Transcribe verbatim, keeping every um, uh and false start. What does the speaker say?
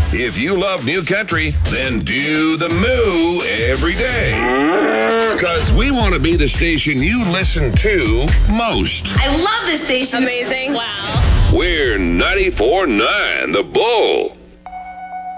If you love New Country, then do the moo every day. Because we want to be the station you listen to most. I love this station. Amazing. Wow. We're ninety-four point nine The Bull.